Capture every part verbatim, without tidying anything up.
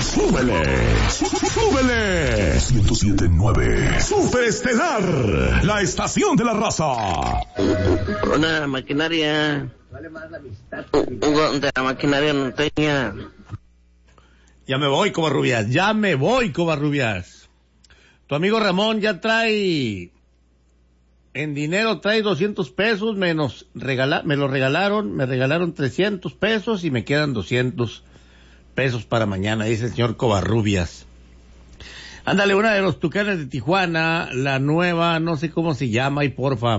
¡Súbele! ¡Súbele! ciento siete punto nueve Superestelar, la estación de la raza. Una maquinaria. Hugo de la maquinaria norteña. Ya me voy, Covarrubias, ya me voy, Covarrubias. Tu amigo Ramón ya trae, en dinero trae doscientos pesos, menos regala, me lo regalaron, me regalaron trescientos pesos y me quedan doscientos pesos para mañana, dice el señor Covarrubias. Ándale, una de los Tucanes de Tijuana, la nueva, no sé cómo se llama, y porfa.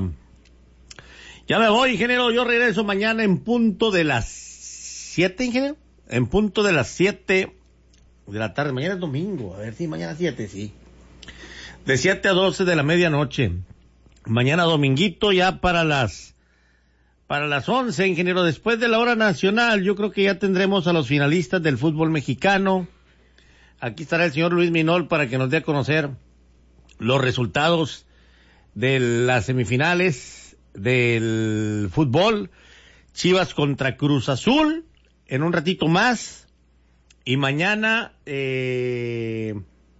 Ya me voy, ingeniero, yo regreso mañana en punto de las siete, ingeniero, en punto de las siete de la tarde. Mañana es domingo, a ver si mañana siete, sí. De siete a doce de la medianoche. Mañana dominguito ya para las para las once, ingeniero, después de la hora nacional. Yo creo que ya tendremos a los finalistas del fútbol mexicano. Aquí estará el señor Luis Minol para que nos dé a conocer los resultados de las semifinales del fútbol. Chivas contra Cruz Azul en un ratito más. Y mañana eh,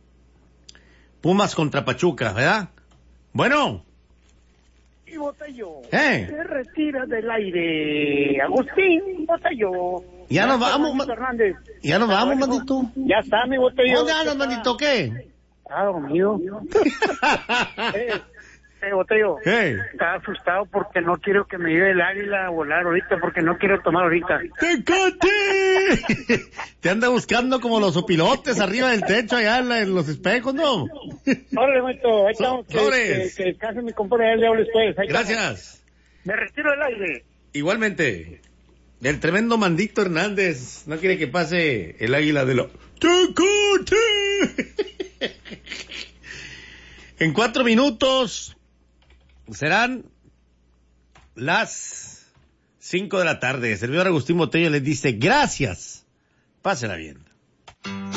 Pumas contra Pachuca, ¿verdad? Bueno. Y Botello, ¿Eh? se retira del aire. Agustín Botello. Ya nos vamos, ma- Hernández. ya nos vamos, mandito. Ya está, mi Botello. ¿Dónde andas, mandito? ¿Qué? Ah, dormido. eh, eh, Botello. ¿Qué? Está asustado porque no quiero que me lleve el águila a volar ahorita, porque no quiero tomar ahorita. ¡Tecate! Te anda buscando como los opilotes arriba del techo allá en, la- en los espejos, ¿no? Órale, Beto, ahí estamos. Que, Sobres. que, que descanse mi compadre, le hablo después. Ahí estamos. Gracias. Me retiro del aire. Igualmente. El tremendo Mandito Hernández no quiere que pase el águila de lo... ¡Tecate! En cuatro minutos serán las cinco de la tarde. El servidor Agustín Botello les dice gracias. Pásela bien.